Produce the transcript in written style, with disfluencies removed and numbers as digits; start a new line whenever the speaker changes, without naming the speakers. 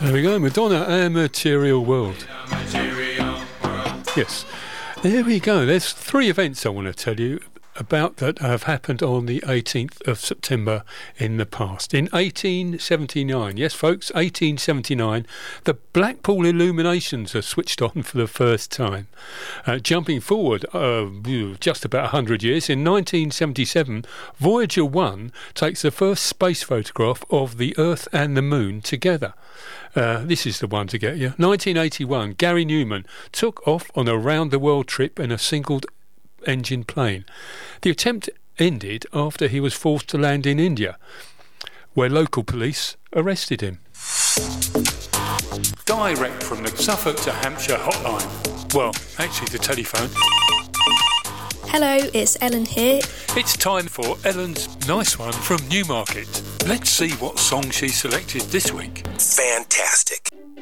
There we go, Madonna and Material World. Yes, there we go. There's 3 events I want to tell you about that have happened on the 18th of September in the past. In 1879, yes folks, 1879, the Blackpool illuminations are switched on for the first time. Jumping forward just about 100 years, in 1977, Voyager 1 takes the first space photograph of the Earth and the Moon together. This is the one to get you. 1981, Gary Newman took off on a round-the-world trip in a single-engine plane. The attempt ended after he was forced to land in India, where local police arrested him. Direct from the Suffolk to Hampshire hotline. Well, actually the telephone.
Hello, it's Ellen here.
It's time for Ellen's Nice One from Newmarket. Let's see what song she selected this week.
Fantastic.